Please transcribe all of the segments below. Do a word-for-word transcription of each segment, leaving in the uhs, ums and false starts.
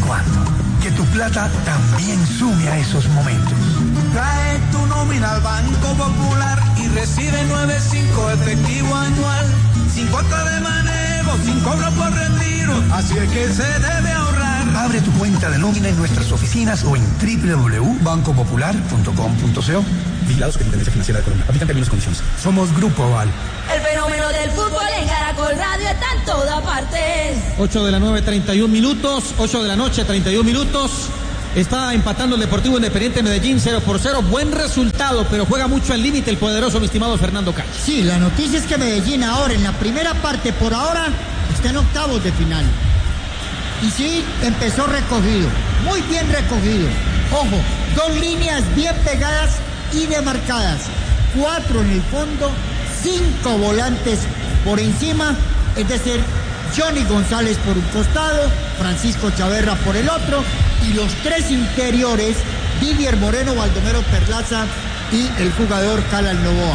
cuando. Que tu plata también sume a esos momentos. Trae tu nómina al Banco Popular y recibe nueve punto cinco efectivo anual. Sin cuota de manejo, sin cobro por retiro. Así es que se debe ahorrar. Abre tu cuenta de nómina en nuestras oficinas o en doble u doble u doble u punto banco popular punto com punto co. Vigilados con Intendencia Financiera de Colombia. Aplican términos y condiciones. Somos Grupo Aval. El fenómeno del fútbol en Caracol Radio está en toda parte. ocho de la noche, treinta y un minutos. ocho de la noche, treinta y un minutos. Está empatando el Deportivo Independiente Medellín cero por cero. Buen resultado, pero juega mucho al límite el poderoso, mi estimado Fernando Calle. Sí, la noticia es que Medellín ahora, en la primera parte, por ahora, está en octavos de final. Y sí, empezó recogido. Muy bien recogido. Ojo, dos líneas bien pegadas y demarcadas. Cuatro en el fondo, cinco volantes por encima. Es decir, Johnny González por un costado, Francisco Chaverra por el otro, y los tres interiores, Didier Moreno, Baldomero Perlaza y el jugador Calal Novoa.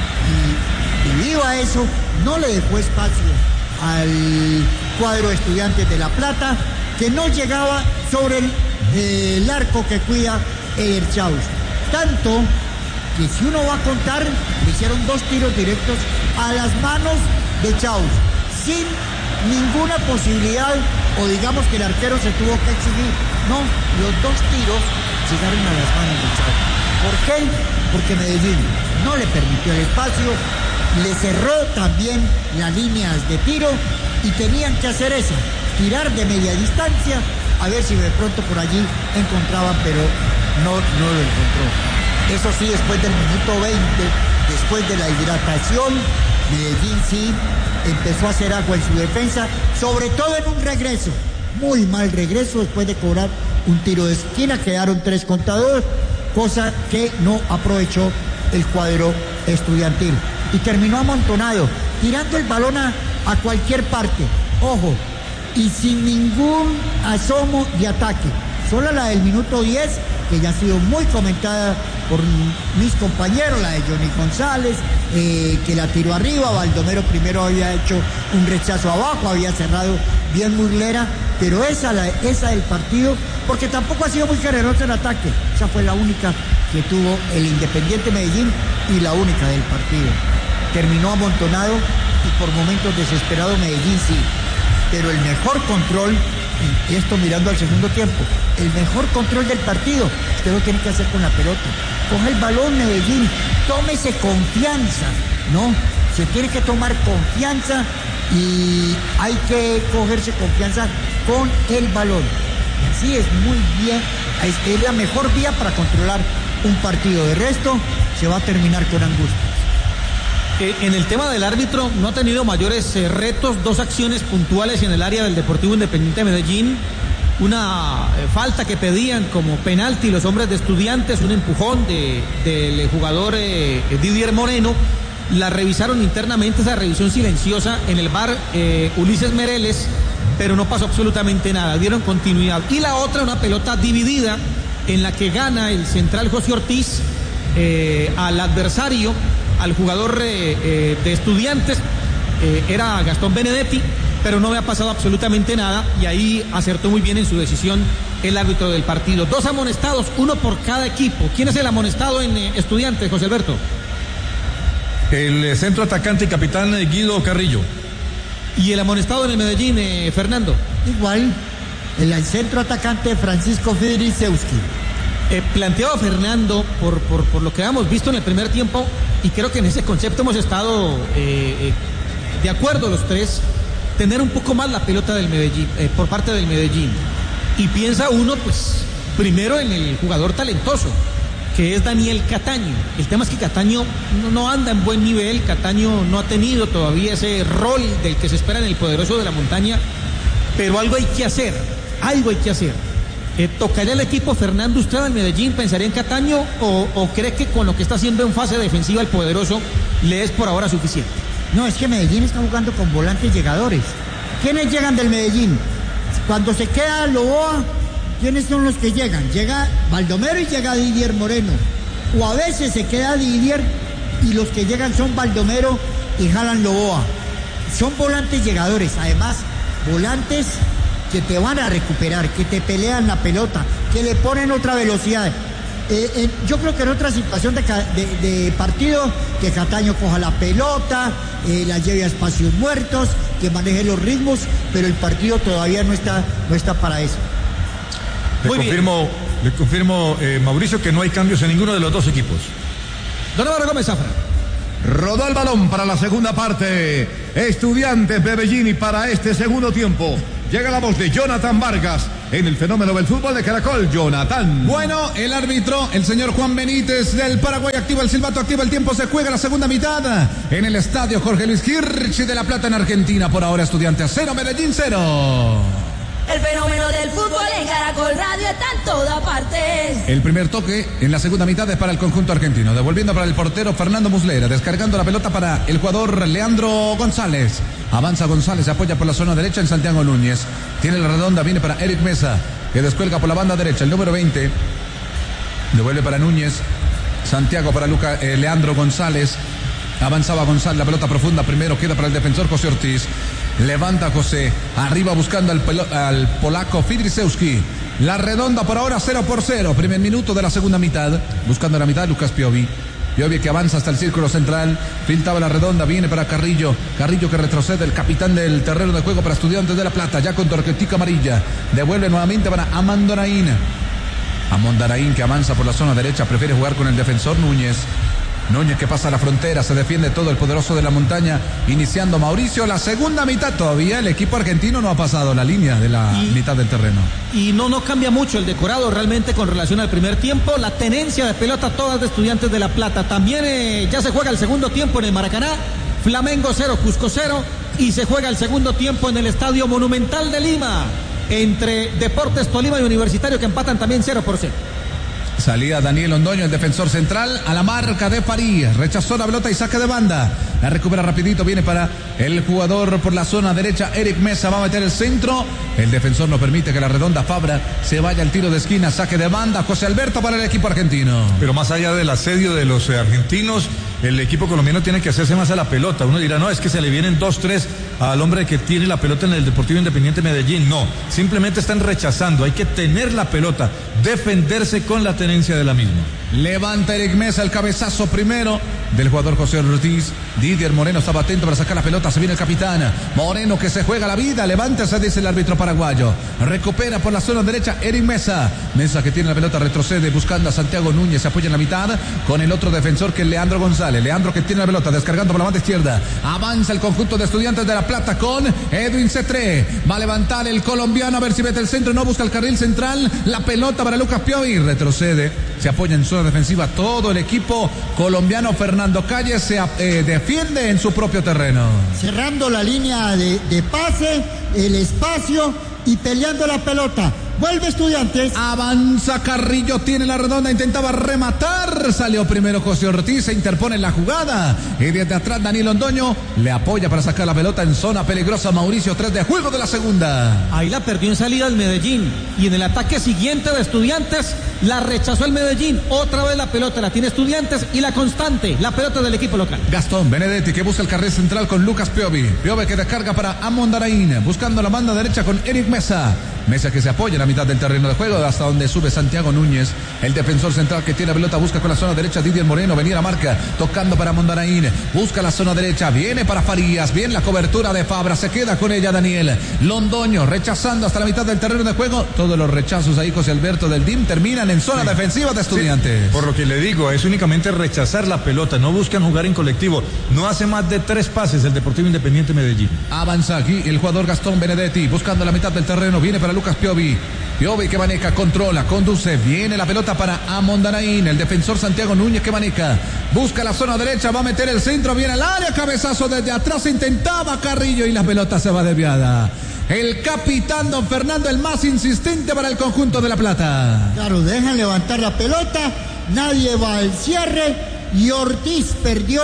Y debido a eso, no le dejó espacio al cuadro de Estudiantes de La Plata, que no llegaba sobre el, eh, el arco que cuida Eder Chaus. Tanto que si uno va a contar, le hicieron dos tiros directos a las manos de Chaus, sin ninguna posibilidad, o digamos que el arquero se tuvo que exigir. No, los dos tiros llegaron a las manos de Chaus. ¿Por qué? Porque Medellín no le permitió el espacio, le cerró también las líneas de tiro y tenían que hacer eso, tirar de media distancia, a ver si de pronto por allí encontraban, pero no, no lo encontró. Eso sí, después del minuto veinte, después de la hidratación, Medellín sí empezó a hacer agua en su defensa, sobre todo en un regreso, muy mal regreso después de cobrar un tiro de esquina, quedaron tres contra dos, cosa que no aprovechó el cuadro estudiantil. Y terminó amontonado, tirando el balón a, a cualquier parte, ojo, y sin ningún asomo de ataque. Solo la del minuto diez, que ya ha sido muy comentada por mis compañeros, la de Johnny González, eh, que la tiró arriba. Baldomero primero había hecho un rechazo abajo, había cerrado bien Murlera, pero esa, la, esa del partido, porque tampoco ha sido muy generoso el ataque. Esa fue la única que tuvo el Independiente Medellín y la única del partido. Terminó amontonado y por momentos desesperado Medellín, sí, pero el mejor control, y esto mirando al segundo tiempo, el mejor control del partido, usted lo tiene que hacer con la pelota. Coge el balón, Medellín, tómese confianza, ¿no? Se tiene que tomar confianza y hay que cogerse confianza con el balón. Así es, muy bien, es, es la mejor vía para controlar un partido. De resto, se va a terminar con angustia. Eh, en el tema del árbitro no ha tenido mayores eh, retos, dos acciones puntuales en el área del Deportivo Independiente de Medellín, una eh, falta que pedían como penalti los hombres de Estudiantes, un empujón de, del jugador eh, Didier Moreno, la revisaron internamente, esa revisión silenciosa en el V A R eh, Ulises Mereles, pero no pasó absolutamente nada, dieron continuidad. Y la otra, una pelota dividida en la que gana el central José Ortiz eh, al adversario, al jugador eh, eh, de Estudiantes, eh, era Gastón Benedetti, pero no había pasado absolutamente nada y ahí acertó muy bien en su decisión el árbitro del partido. Dos amonestados, uno por cada equipo. ¿Quién es el amonestado en eh, Estudiantes, José Alberto? El eh, centro atacante y capitán eh, Guido Carrillo. ¿Y el amonestado en el Medellín, eh, Fernando? Igual, el centro atacante Francisco Fidrisewski. Eh, planteaba Fernando, por, por, por lo que hemos visto en el primer tiempo, y creo que en ese concepto hemos estado eh, eh, de acuerdo los tres, tener un poco más la pelota del Medellín, eh, por parte del Medellín. Y piensa uno, pues, primero en el jugador talentoso, que es Daniel Cataño. El tema es que Cataño no, no anda en buen nivel, Cataño no ha tenido todavía ese rol del que se espera en el poderoso de la montaña, pero algo hay que hacer, algo hay que hacer. Eh, ¿Tocaría el equipo, Fernando, usted al Medellín? ¿Pensaría en Cataño o, o cree que con lo que está haciendo en fase defensiva el poderoso le es por ahora suficiente? No, es que Medellín está jugando con volantes llegadores. ¿Quiénes llegan del Medellín? Cuando se queda Loboa, ¿quiénes son los que llegan? Llega Baldomero y llega Didier Moreno. O a veces se queda Didier y los que llegan son Baldomero y Jalan Loboa. Son volantes llegadores, además volantes que te van a recuperar, que te pelean la pelota, que le ponen otra velocidad. Eh, eh, yo creo que en otra situación de, de, de partido, que Cataño coja la pelota, eh, la lleve a espacios muertos, que maneje los ritmos, pero el partido todavía no está, no está para eso. Le Muy confirmo, bien. le confirmo eh, Mauricio, que no hay cambios en ninguno de los dos equipos. Don Álvaro Gómez Zafra. Rodó el balón para la segunda parte. Estudiantes de Medellín, y para este segundo tiempo llega la voz de Jonathan Vargas en el fenómeno del fútbol de Caracol. Jonathan. Bueno, el árbitro, el señor Juan Benítez del Paraguay, activa el silbato, activa el tiempo, se juega la segunda mitad en el estadio Jorge Luis Hirsch de La Plata en Argentina. Por ahora Estudiantes cero, Medellín cero. El fenómeno del fútbol en Caracol Radio está en toda parte. El primer toque en la segunda mitad es para el conjunto argentino. Devolviendo para el portero Fernando Muslera. Descargando la pelota para el jugador Leandro González. Avanza González, se apoya por la zona derecha en Santiago Núñez. Tiene la redonda, viene para Eric Mesa, que descuelga por la banda derecha, el número veinte. Devuelve para Núñez. Santiago para Luca, eh, Leandro González. Avanzaba González, la pelota profunda primero, queda para el defensor José Ortiz. Levanta José, arriba buscando al, pelo, al polaco Fidrisewski. La redonda por ahora cero por cero. Primer minuto de la segunda mitad. Buscando la mitad Lucas Piovi. Piovi que avanza hasta el círculo central. Pintaba la redonda, viene para Carrillo. Carrillo que retrocede, el capitán del terreno de juego para Estudiantes de La Plata. Ya con tarjetica amarilla. Devuelve nuevamente para Amandaraín. Amandaraín que avanza por la zona derecha. Prefiere jugar con el defensor Núñez. Núñez que pasa a la frontera, se defiende todo el poderoso de la montaña, iniciando Mauricio la segunda mitad. Todavía el equipo argentino no ha pasado la línea de la y, mitad del terreno. Y no, no cambia mucho el decorado realmente con relación al primer tiempo. La tenencia de pelota todas de Estudiantes de La Plata. También eh, ya se juega el segundo tiempo en el Maracaná. Flamengo cero, Cusco cero. Y se juega el segundo tiempo en el Estadio Monumental de Lima, entre Deportes Tolima y Universitario, que empatan también cero por cero. Salía Daniel Londoño, el defensor central, a la marca de París. Rechazó la pelota y saque de banda. La recupera rapidito, viene para el jugador por la zona derecha, Eric Mesa, va a meter el centro. El defensor no permite que la redonda Fabra se vaya al tiro de esquina, saque de banda. José Alberto para el equipo argentino. Pero más allá del asedio de los eh, argentinos, el equipo colombiano tiene que hacerse más a la pelota. Uno dirá, no, es que se le vienen dos, tres al hombre que tiene la pelota en el Deportivo Independiente Medellín. No, simplemente están rechazando. Hay que tener la pelota, defenderse con la tenencia de la misma. Levanta Eric Mesa, el cabezazo primero del jugador José Ortiz. Didier Moreno estaba atento para sacar la pelota. Se viene el capitán Moreno, que se juega la vida. Levántese, dice el árbitro paraguayo. Recupera por la zona derecha Eric Mesa. Mesa que tiene la pelota, retrocede buscando a Santiago Núñez. Se apoya en la mitad con el otro defensor, que es Leandro González. Leandro que tiene la pelota, descargando por la banda izquierda. Avanza el conjunto de Estudiantes de La Plata con Edwin Cetré. Va a levantar el colombiano, a ver si mete el centro. No busca el carril central. La pelota para Lucas Piovi. Retrocede. Se apoya en zona defensiva todo el equipo colombiano. Fernando Calle se eh, defiende en su propio terreno. Cerrando la línea de, de pase, el espacio y peleando la pelota. Vuelve Estudiantes. Avanza Carrillo, tiene la redonda, intentaba rematar. Salió primero José Ortiz, se interpone en la jugada. Y desde atrás Daniel Londoño le apoya para sacar la pelota en zona peligrosa. Mauricio, tres de juego de la segunda. Ahí la perdió en salida el Medellín. Y en el ataque siguiente de Estudiantes la rechazó el Medellín. Otra vez la pelota la tiene Estudiantes y la constante, la pelota del equipo local. Gastón Benedetti que busca el carril central con Lucas Piovi. Piovi que descarga para Amondaraín, buscando la banda derecha con Eric Mesa. Mesa que se apoya en la mitad del terreno de juego, hasta donde sube Santiago Núñez, el defensor central que tiene la pelota, busca con la zona derecha Didier Moreno, venía la marca, tocando para Mondaraín, busca la zona derecha, viene para Farías, bien la cobertura de Fabra, se queda con ella Daniel Londoño, rechazando hasta la mitad del terreno de juego. Todos los rechazos ahí, José Alberto, del D I M terminan en zona sí. defensiva de Estudiantes. Sí. Por lo que le digo, es únicamente rechazar la pelota, no buscan jugar en colectivo, no hace más de tres pases el Deportivo Independiente Medellín. Avanza aquí el jugador Gastón Benedetti, buscando la mitad del terreno, viene para Lucas Piovi. Piovi que maneja, controla, conduce, viene la pelota para Amondaraín, el defensor Santiago Núñez que maneja, busca la zona derecha, va a meter el centro, viene al área, cabezazo desde atrás, intentaba Carrillo y la pelota se va desviada. El capitán don Fernando, el más insistente para el conjunto de La Plata. Claro, dejan levantar la pelota, nadie va al cierre y Ortiz perdió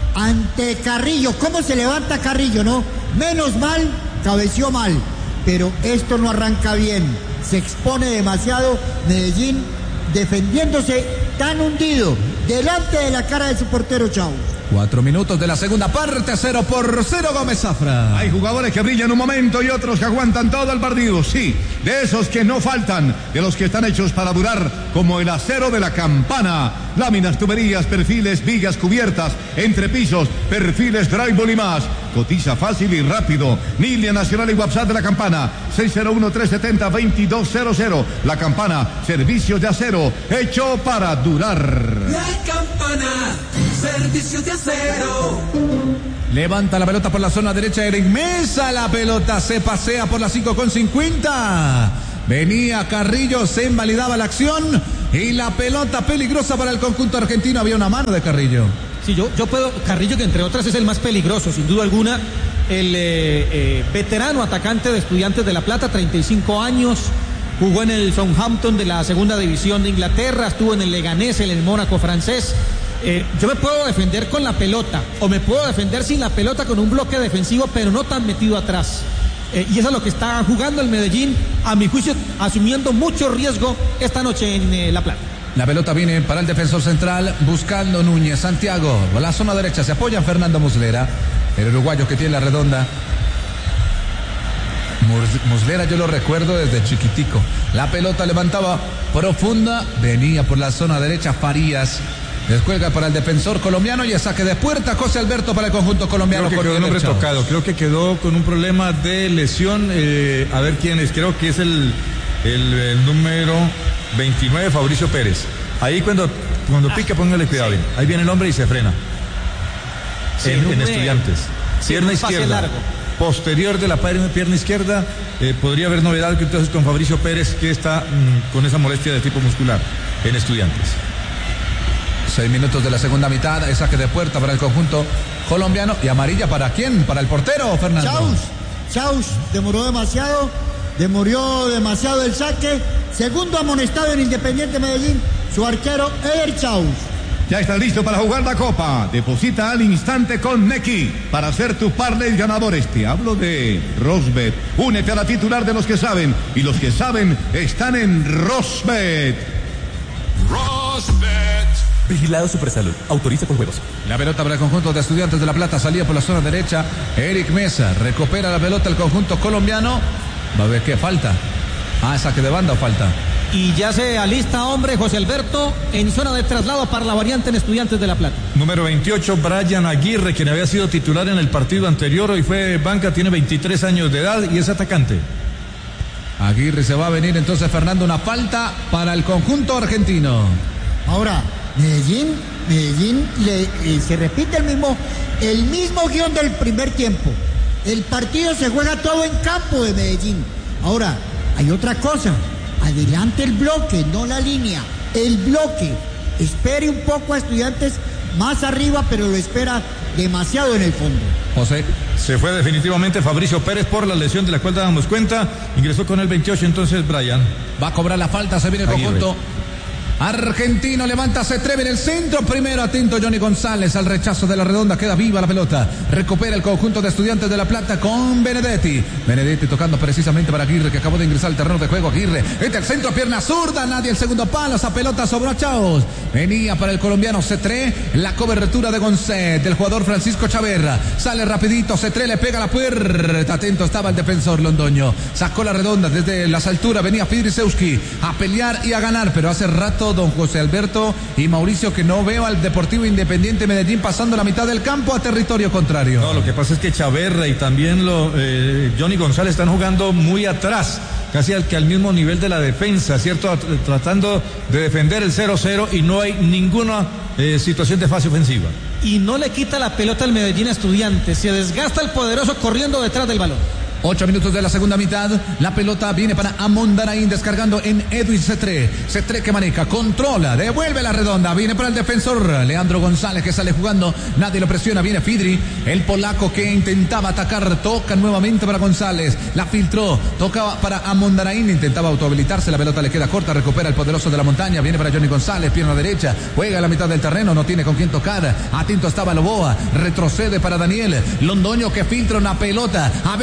ante Carrillo. ¿Cómo se levanta Carrillo, no? Menos mal, cabeció mal. Pero esto no arranca bien, se expone demasiado Medellín defendiéndose tan hundido delante de la cara de su portero Chao. Cuatro minutos de la segunda parte, cero por cero Gómez Zafra. Hay jugadores que brillan un momento y otros que aguantan todo el partido, sí, de esos que no faltan, de los que están hechos para durar, como el acero de la Campana. Láminas, tuberías, perfiles, vigas, cubiertas, entrepisos, perfiles, drywall y más. Cotiza fácil y rápido. Nilia Nacional y WhatsApp de la Campana, seis cero uno, tres siete cero, dos dos cero cero. La Campana, servicios de acero, hecho para durar. La Campana, servicios de acero. Levanta la pelota por la zona derecha, Eric Mesa, la pelota se pasea por la cinco con cincuenta. Venía Carrillo, se invalidaba la acción y la pelota peligrosa para el conjunto argentino. Había una mano de Carrillo. Sí, yo, yo puedo, Carrillo, que entre otras es el más peligroso, sin duda alguna, el eh, eh, veterano atacante de Estudiantes de La Plata, treinta y cinco años, jugó en el Southampton de la segunda división de Inglaterra, estuvo en el Leganés, en el Mónaco francés. Eh, yo me puedo defender con la pelota, o me puedo defender sin la pelota con un bloque defensivo, pero no tan metido atrás. Eh, y eso es lo que está jugando el Medellín, a mi juicio, asumiendo mucho riesgo esta noche en eh, La Plata. La pelota viene para el defensor central, buscando Núñez, Santiago, a la zona derecha, se apoya Fernando Muslera, el uruguayo que tiene la redonda. Muslera yo lo recuerdo desde chiquitico. La pelota levantaba profunda, venía por la zona derecha Farías. Descuelga para el defensor colombiano y el saque de puerta, José Alberto para el conjunto colombiano. Creo que quedó un hombre tocado, creo que quedó con un problema de lesión. Eh, a ver quién es, creo que es el, el, el número veintinueve, Fabricio Pérez. Ahí cuando, cuando ah, pique, póngale cuidado. Sí. Ahí viene el hombre y se frena. Sí, en, en Estudiantes. Sí, pierna izquierda. Largo. Posterior de la pierna izquierda, eh, podría haber novedad que entonces con Fabricio Pérez, que está mmm, con esa molestia de tipo muscular en Estudiantes. Seis minutos de la segunda mitad, el saque de puerta para el conjunto colombiano. ¿Y amarilla para quién? ¿Para el portero, Fernando? Chaus, Chaus, demoró demasiado, demoró demasiado el saque. Segundo amonestado en Independiente Medellín, su arquero Eder Chaus. Ya está listo para jugar la Copa. Deposita al instante con Nequi para hacer tu parlay ganadores. Te hablo de Rosbet. Únete a la titular de los que saben, y los que saben están en Rosbet. Rosbet. Vigilado Supersalud. Autoriza con juegos. La pelota para el conjunto de Estudiantes de La Plata. Salía por la zona derecha. Eric Mesa recupera la pelota el conjunto colombiano. Va a ver qué falta. Ah, saque de banda o falta. Y ya se alista, hombre, José Alberto, en zona de traslado para la variante en Estudiantes de La Plata. Número veintiocho, Brian Aguirre, quien había sido titular en el partido anterior. Hoy fue banca, tiene veintitrés años de edad y es atacante. Aguirre se va a venir entonces, Fernando, una falta para el conjunto argentino. Ahora, Medellín, Medellín le, eh, se repite el mismo, el mismo guión del primer tiempo. El partido se juega todo en campo de Medellín. Ahora, hay otra cosa. Adelante el bloque, no la línea. El bloque. Espere un poco a Estudiantes más arriba, pero lo espera demasiado en el fondo. José. Se fue definitivamente Fabricio Pérez por la lesión de la cual dábamos cuenta. Ingresó con el veintiocho, entonces Brian. Va a cobrar la falta, se viene el Aguirre. Conjunto argentino, levanta, se atreve en el centro, primero atento Johnny González al rechazo de la redonda, queda viva la pelota, recupera el conjunto de Estudiantes de La Plata con Benedetti, Benedetti tocando precisamente para Aguirre, que acabó de ingresar al terreno de juego. Aguirre, este al centro, pierna zurda, nadie el segundo palo, esa pelota sobró a Chaos, venía para el colombiano Cetré, la cobertura de González, del jugador Francisco Chaverra, sale rapidito, Cetré le pega la puerta, atento estaba el defensor Londoño, sacó la redonda desde las alturas, venía Fidrisewski a pelear y a ganar, pero hace rato don José Alberto y Mauricio que no veo al Deportivo Independiente Medellín pasando la mitad del campo a territorio contrario. No, lo que pasa es que Chaverra y también lo, eh, Johnny González están jugando muy atrás, casi al que al mismo nivel de la defensa, ¿cierto? Tratando de defender el cero cero y no hay ninguna eh, situación de fase ofensiva. Y no le quita la pelota al Medellín a Estudiantes, se desgasta el poderoso corriendo detrás del balón. Ocho minutos de la segunda mitad, la pelota viene para Amondarain, descargando en Edwin Cetré, Cetré que maneja, controla, devuelve la redonda, viene para el defensor Leandro González que sale jugando, nadie lo presiona, viene Fidri, el polaco que intentaba atacar, toca nuevamente para González, la filtró, tocaba para Amondarain, intentaba autohabilitarse, la pelota le queda corta, recupera el poderoso de la montaña, viene para Johnny González, pierna derecha, juega a la mitad del terreno, no tiene con quién tocar, atento estaba Loboa, retrocede para Daniel, Londoño que filtra una pelota, a ver quién pide.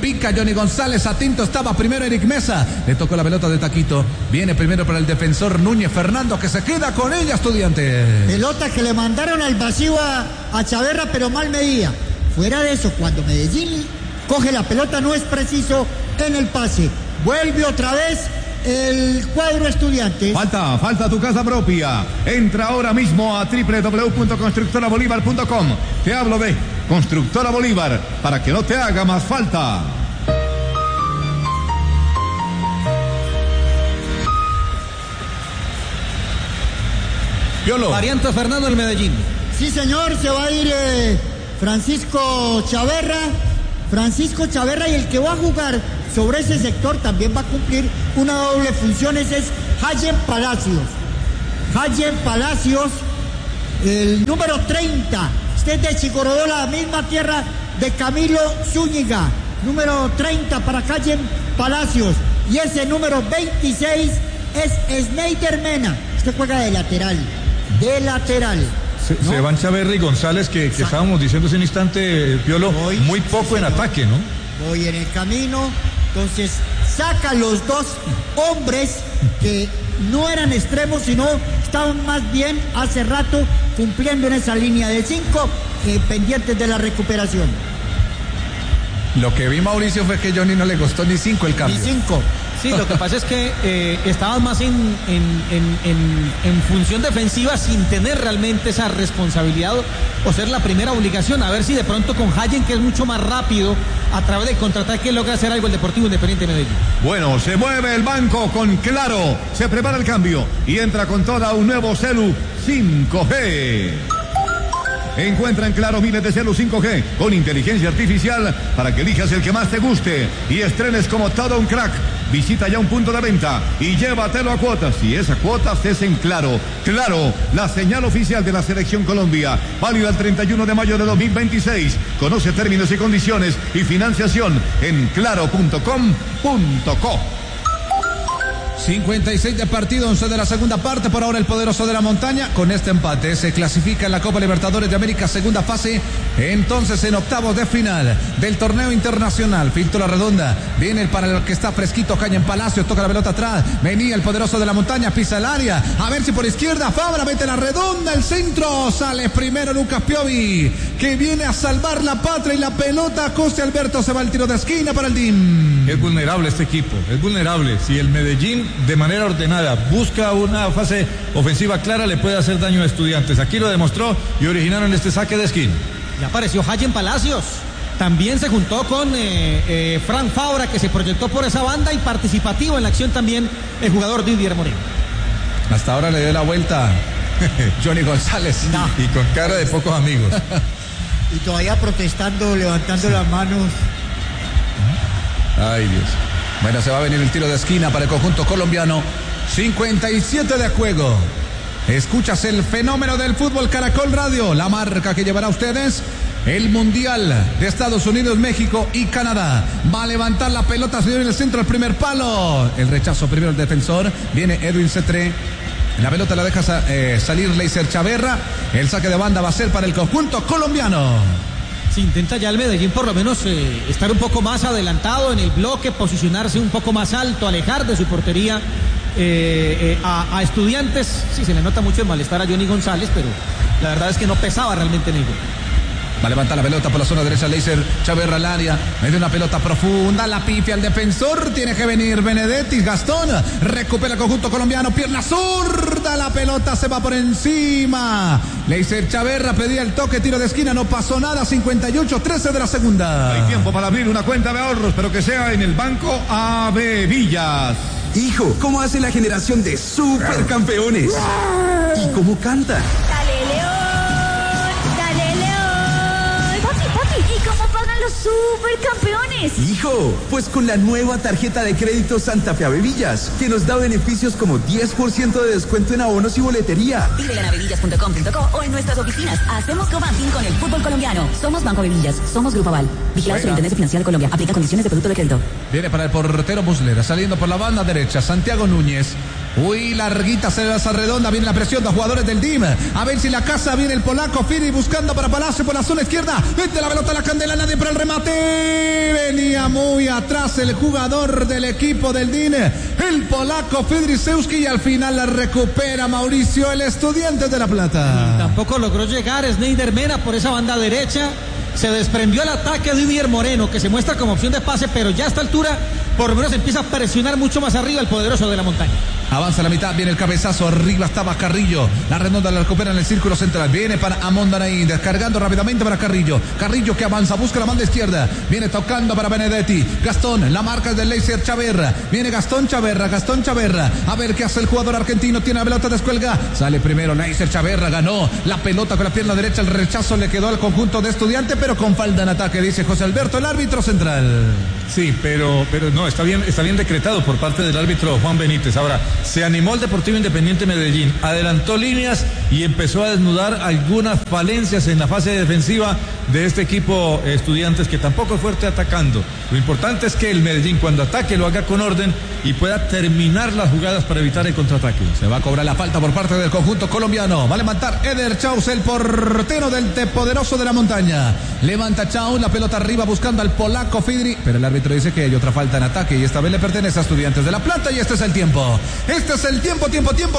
pica Johnny González, Atinto estaba primero, Eric Mesa, le tocó la pelota de taquito, viene primero para el defensor Núñez Fernando, que se queda con ella, Estudiantes. Pelota que le mandaron al vacío a, a Chaverra, pero mal medida. Fuera de eso, cuando Medellín coge la pelota no es preciso en el pase. Vuelve otra vez el cuadro Estudiantes. Falta, falta tu casa propia. Entra ahora mismo a doble u doble u doble u punto constructora bolívar punto com. Te hablo de Constructora Bolívar para que no te haga más falta. Piolo. Variante Fernando del Medellín. Sí, señor, se va a ir eh, Francisco Chaverra. Francisco Chaverra, y el que va a jugar sobre ese sector también va a cumplir una doble función, ese es Hayen Palacios. Hayen Palacios, el número treinta. Este es de Chicorodó, la misma tierra de Camilo Zúñiga. Número treinta para Hayen Palacios. Y ese número veintiséis es Sneider Mena. Este juega de lateral. De lateral. Se, ¿no? se van Chaverra y González, que, que estábamos diciendo hace un instante, Piolo, voy, muy poco en ataque, ¿no? Voy en el camino, entonces saca los dos hombres que no eran extremos, sino estaban más bien hace rato cumpliendo en esa línea de cinco, eh, pendientes de la recuperación. Lo que vi, Mauricio, fue que Johnny no le costó ni cinco el cambio. Ni cinco. Sí, lo que pasa es que eh, estaban más en, en, en, en, en función defensiva sin tener realmente esa responsabilidad o ser la primera obligación. A ver si de pronto con Hayen, que es mucho más rápido, a través del contraataque logra hacer algo el Deportivo Independiente de Medellín. Bueno, se mueve el banco con Claro. Se prepara el cambio y entra con toda un nuevo celu cinco G. Encuentra en Claro miles de celu cinco G con inteligencia artificial para que elijas el que más te guste y estrenes como todo un crack. Visita ya un punto de venta y llévatelo a cuotas. Y esa cuotas es en Claro. Claro, la señal oficial de la Selección Colombia. Válida el treinta y uno de mayo de dos mil veintiséis. Conoce términos y condiciones y financiación en claro punto com punto co. cincuenta y seis de partido, once de la segunda parte. Por ahora el poderoso de la montaña con este empate se clasifica en la Copa Libertadores de América, segunda fase, entonces en octavos de final del torneo internacional. Filtro la redonda, viene para el que está fresquito, Hayen Palacios, toca la pelota atrás, venía el poderoso de la montaña, pisa el área, a ver si por izquierda Fabra mete la redonda, el centro, sale primero Lucas Piovi, que viene a salvar la patria y la pelota. José Alberto se va al tiro de esquina para el D I M. Es vulnerable este equipo, es vulnerable. Si el Medellín de manera ordenada busca una fase ofensiva clara, le puede hacer daño a Estudiantes. Aquí lo demostró y originaron este saque de esquina. Ya apareció Hayen Palacios. También se juntó con eh, eh, Frank Fabra, que se proyectó por esa banda, y participativo en la acción también el jugador Didier Moreno. Hasta ahora le dio la vuelta Johnny González. No. Y con cara de pocos amigos. Y todavía protestando, levantando sí. las manos. Ay, Dios. Bueno, se va a venir el tiro de esquina para el conjunto colombiano. cincuenta y siete de juego. Escuchas el fenómeno del fútbol, Caracol Radio, la marca que llevará a ustedes el Mundial de Estados Unidos, México y Canadá. Va a levantar la pelota, se dio en el centro, el primer palo. El rechazo primero el defensor. Viene Edwin Cetré. La pelota la deja eh, salir Leiser Chaverra. El saque de banda va a ser para el conjunto colombiano. Si intenta ya el Medellín por lo menos eh, estar un poco más adelantado en el bloque, posicionarse un poco más alto, alejar de su portería eh, eh, a, a Estudiantes. Sí, se le nota mucho el malestar a Johnny González, pero la verdad es que no pesaba realmente en ello. Va a levantar la pelota por la zona derecha, Leiser Chaverra al área, mete una pelota profunda, la pifia al defensor, tiene que venir Benedetti, Gastón, recupera el conjunto colombiano, pierna zurda, la pelota se va por encima. Leiser Chaverra pedía el toque, tiro de esquina, no pasó nada, cincuenta y ocho trece de la segunda. Hay tiempo para abrir una cuenta de ahorros, pero que sea en el Banco A B Villas. Hijo, ¿cómo hace la generación de supercampeones? ¿Y cómo canta? Dale, León. Los supercampeones. Hijo, pues con la nueva tarjeta de crédito Santa Fe Avevillas, que nos da beneficios como diez por ciento de descuento en abonos y boletería. Pídela en avevillas punto com punto co o en nuestras oficinas. Hacemos co-banking con el fútbol colombiano. Somos Banco Avevillas, somos Grupo Aval. Vigilado Superintendencia Financiera de Colombia. Aplica condiciones de producto de crédito. Viene para el portero Muslera, saliendo por la banda derecha, Santiago Núñez. Uy, larguita se esa redonda, viene la presión de los jugadores del D I M. A ver si la casa viene el polaco Fidri buscando para Palacio por la zona izquierda. Vete la pelota a la candela, nadie para el remate. Venía muy atrás el jugador del equipo del D I N, el polaco Fidrisewski, y al final la recupera Mauricio, el Estudiantes de La Plata. Y tampoco logró llegar Snyder Mena por esa banda derecha. Se desprendió el ataque de Didier Moreno, que se muestra como opción de pase, pero ya a esta altura por lo menos empieza a presionar mucho más arriba el poderoso de la montaña. Avanza la mitad, viene el cabezazo, arriba estaba Carrillo, la redonda la recupera en el círculo central, viene para Amondanaín, descargando rápidamente para Carrillo, Carrillo que avanza, busca la banda izquierda, viene tocando para Benedetti, Gastón, la marca es del Leiser Chaverra, viene Gastón Chaverra, Gastón Chaverra, a ver qué hace el jugador argentino, tiene la pelota, descuelga, sale primero Leiser Chaverra, ganó la pelota con la pierna derecha, el rechazo le quedó al conjunto de Estudiantes, pero con falta en ataque, dice José Alberto, el árbitro central. Sí, pero, pero no, está bien, está bien decretado por parte del árbitro Juan Benítez. Ahora, se animó el Deportivo Independiente Medellín, adelantó líneas y empezó a desnudar algunas falencias en la fase defensiva de este equipo Estudiantes, que tampoco es fuerte atacando. Lo importante es que el Medellín, cuando ataque, lo haga con orden y pueda terminar las jugadas para evitar el contraataque. Se va a cobrar la falta por parte del conjunto colombiano. Va a levantar Eder Chaus, el portero del poderoso de la montaña. Levanta Chaus, la pelota arriba buscando al polaco Fidri, pero el árbitro dice que hay otra falta en ataque y esta vez le pertenece a Estudiantes de La Plata, y este es el tiempo. Este es el tiempo, tiempo, tiempo.